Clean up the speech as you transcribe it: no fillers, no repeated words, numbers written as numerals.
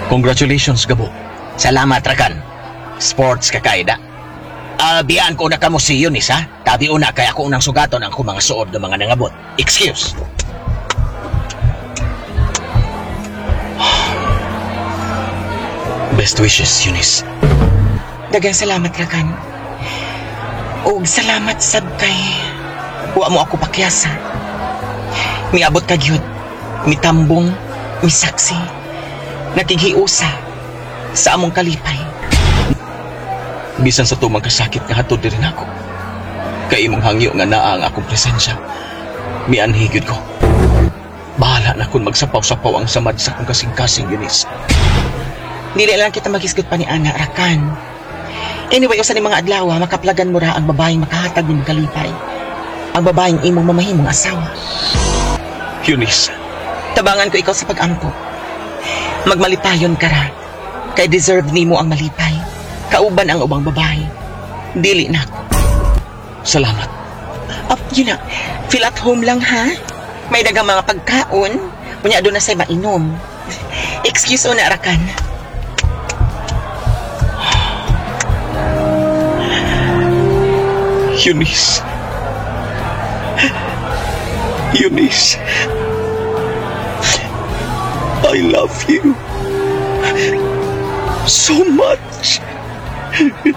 Congratulations, Gabo. Salamat, Rakan. Sports ka kaida. Biyaan ko na kamo si Eunice, ha? Tabi una, kaya ako unang sugaton ang mga suod ng mga nangabot. Excuse. Best wishes, Eunice. Dagang salamat, Rakan. O salamat sab kay wa mo ako pakyasa. Miabot ka gyud, mitambong, misaksi, nakighiusa sa among kalipay. Bisan sa tumang kasakit nga hatod din ako. Kay imong hangyo nga naa ang akong presensya. Mianhigid ko. Bahala na kung magsapaw-sapaw ang samad sa kong kasing-kasing, Eunice. Dili lang kita magisgot pa ni Ana, Rakan. Anyway, usa ni mga adlaw, makaplagan mo ra ang babaeng makahatag ni kalipay. Ang babaeng imong mamahimong asawa. Eunice, Tabangan ko ikaw sa pag-ampo. Magmalipayon ka ra. Kay deserve nimo ang malipay. Kauban ang ubang babae. Dili na ako. salamat. Yun na. Feel at home lang, ha? May dagang mga pagkaon. Punya doon na sa'y mainom. Excuse o na, Rakan. Eunice. Eunice. I love you so much.